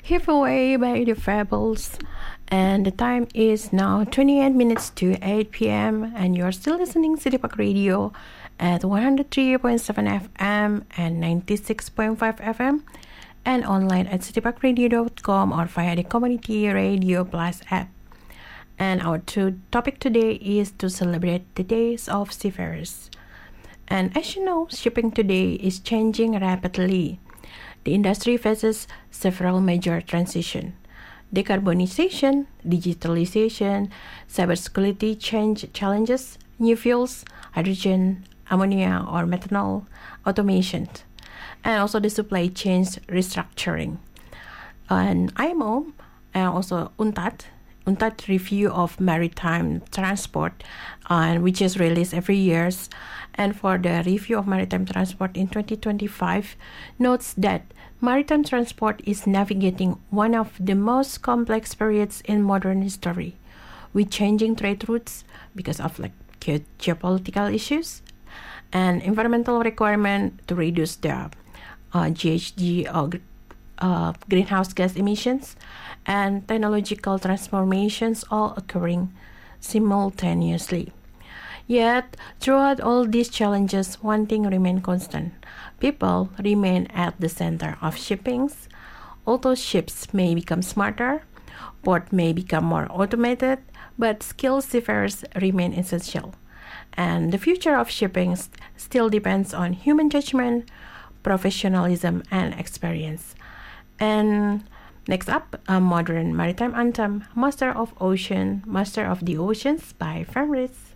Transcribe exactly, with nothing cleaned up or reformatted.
Giveaway by the Fables. And the time is now twenty-eight minutes to eight p.m. and you're still listening to City Park Radio at one hundred three point seven F M and ninety-six point five F M and online at city park radio dot com or via the Community Radio Plus app. And our two topic today is to celebrate the days of seafarers. And as you know, shipping today is changing rapidly. The industry faces several major transitions: decarbonization, digitalization, cybersecurity change challenges, new fuels, hydrogen, ammonia or methanol, automation, and also the supply chains restructuring. And I M O and also UNTAD, UNTAD Review of Maritime Transport, uh, which is released every year. And for the review of maritime transport in twenty twenty-five, notes that maritime transport is navigating one of the most complex periods in modern history, with changing trade routes because of like ge- geopolitical issues and environmental requirement to reduce the uh, G H G or uh, greenhouse gas emissions, and technological transformations all occurring simultaneously. Yet, throughout all these challenges, one thing remains constant. People remain at the center of shippings. Although ships may become smarter, ports may become more automated, but skilled seafarers remain essential. And the future of shipping st- still depends on human judgment, professionalism, and experience. And next up, a modern maritime anthem, Master of Ocean, Master of the Oceans by Fenris.